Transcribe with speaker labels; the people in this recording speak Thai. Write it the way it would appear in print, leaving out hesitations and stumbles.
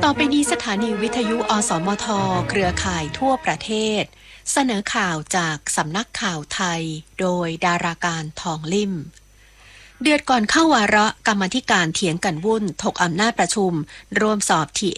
Speaker 1: ต่อไปนี้สถานีวิทยุอสมทเครือข่ายทั่วประเทศเสนอข่าวจากสำนักข่าวไทยโดยดาราการทองลิ่มเดือนก่อนเข้าวาระกรรมาธิการเถียงกันวุ่นถกอำนาจประชุมร่วมสอบ